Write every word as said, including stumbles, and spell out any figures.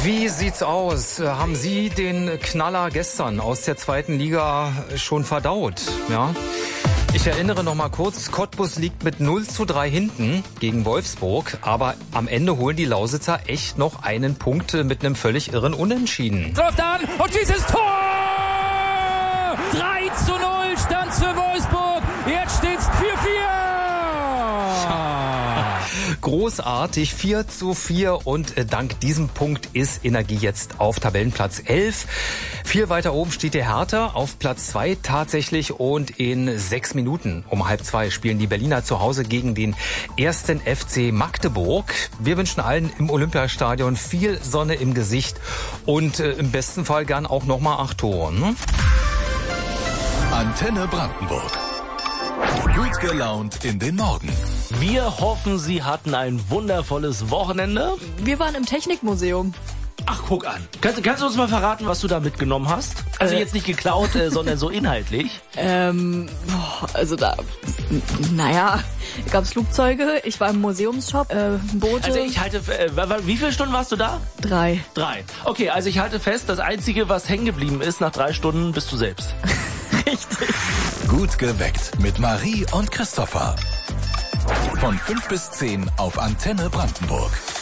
Wie sieht's aus? Haben Sie den Knaller gestern aus der zweiten Liga schon verdaut? Ja. Ich erinnere noch mal kurz, Cottbus liegt mit null zu drei hinten gegen Wolfsburg, aber am Ende holen die Lausitzer echt noch einen Punkt mit einem völlig irren Unentschieden. Läuft an und dieses Tor! drei zu null stand's für Wolfsburg, jetzt steht's vier vier! Großartig, vier zu vier und dank diesem Punkt ist Energie jetzt auf Tabellenplatz elf. Viel weiter oben steht der Hertha auf Platz zwei tatsächlich und in sechs Minuten um halb zwei spielen die Berliner zu Hause gegen den ersten F C Magdeburg. Wir wünschen allen im Olympiastadion viel Sonne im Gesicht und äh, im besten Fall gern auch nochmal acht Tore. Ne? Antenne Brandenburg. Gut gelaunt in den Morgen. Wir hoffen, Sie hatten ein wundervolles Wochenende. Wir waren im Technikmuseum. Ach, guck an. Kannst, kannst du uns mal verraten, was du da mitgenommen hast? Also Äh. jetzt nicht geklaut, äh, sondern so inhaltlich. Ähm, boah, also da, n- naja, gab's Flugzeuge, ich war im Museumsshop, äh, Boote. Also ich halte, äh, wie viele Stunden warst du da? Drei. Drei. Okay, also ich halte fest, das Einzige, was hängen geblieben ist nach drei Stunden, bist du selbst. Richtig. Gut geweckt mit Marie und Christopher. Von fünf bis zehn auf Antenne Brandenburg.